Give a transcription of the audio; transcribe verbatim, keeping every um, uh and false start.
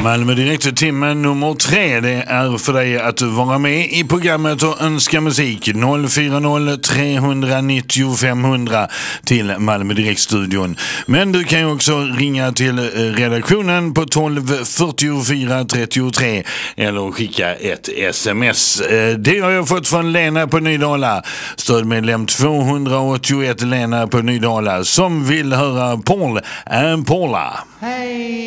Malmö Direkt, timmen nummer tre. Det är för dig att vara med i programmet och önska musik. noll fyra noll, tre nio fem hundra till Malmö Direkt-studion. Men du kan ju också ringa till redaktionen på tolv fyrtiofyra trettiotre eller skicka ett sms. Det har jag fått från Lena på Nydala, stödmedlem tvåhundraåttioett, Lena på Nydala, som vill höra Paul and Paula. Hej!